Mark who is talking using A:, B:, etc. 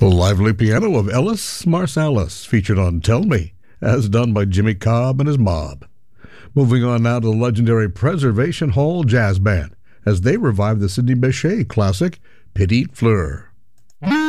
A: Lively piano of Ellis Marsalis, featured on Tell Me, as done by Jimmy Cobb and his mob. Moving on now to the legendary Preservation Hall Jazz Band, as they revive the Sidney Bechet classic, Petite Fleur.